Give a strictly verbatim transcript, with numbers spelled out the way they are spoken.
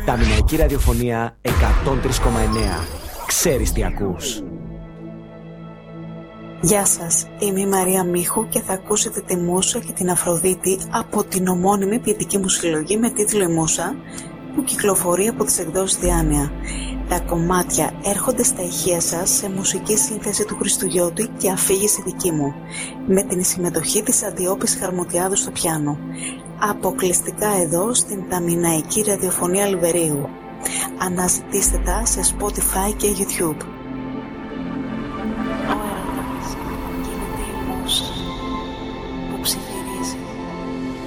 Ταμιναϊκή ραδιοφωνία εκατόν τρία κόμμα εννέα. Ξέρεις τι ακούς. Γεια σας, είμαι η Μαρία Μίχου και θα ακούσετε τη Μούσα και την Αφροδίτη από την ομώνυμη ποιητική μου συλλογή με τίτλο «Η Μούσα», που κυκλοφορεί από τις εκδόσεις Διάνοια. Τα κομμάτια έρχονται στα ηχεία σας σε μουσική σύνθεση του Χριστουγιώτη και αφήγηση δική μου, με την συμμετοχή της Αντιόπης Χαρμοτιάδου στο πιάνο. Αποκλειστικά εδώ στην Ταμιναϊκή ραδιοφωνία Λιβερίου. Αναζητήστε τα σε Spotify και YouTube.